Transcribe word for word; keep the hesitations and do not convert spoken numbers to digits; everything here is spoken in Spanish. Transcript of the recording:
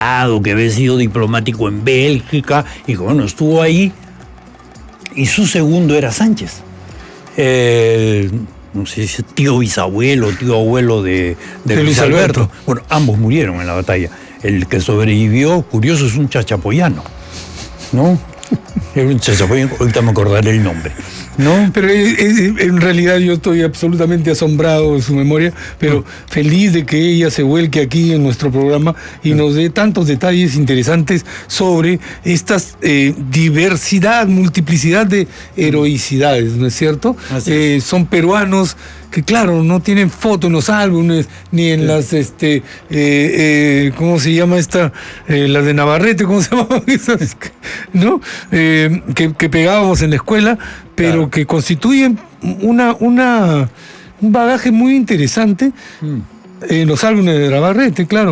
que había sido diplomático en Bélgica, y bueno, estuvo ahí, y su segundo era Sánchez. El, no sé si tío bisabuelo, tío abuelo de, de, de Luis Alberto. Alberto. Bueno, ambos murieron en la batalla. El que sobrevivió, curioso, es un chachapoyano, ¿no? Era un chachapoyano, ahorita me acordaré el nombre. No, pero en realidad yo estoy absolutamente asombrado de su memoria, pero no. feliz de que ella se vuelque aquí en nuestro programa y no. nos dé tantos detalles interesantes sobre esta eh, diversidad, multiplicidad de heroicidades, ¿no es cierto? Eh, es. Son peruanos que, claro, no tienen fotos en los álbumes, ni en sí. las, este, eh, eh, ¿cómo se llama esta? Eh, las de Navarrete, ¿cómo se llamaban esas? ¿No? Eh, que, que pegábamos en la escuela, pero claro. que constituyen una, una, un bagaje muy interesante mm. en los álbumes de Navarrete, claro.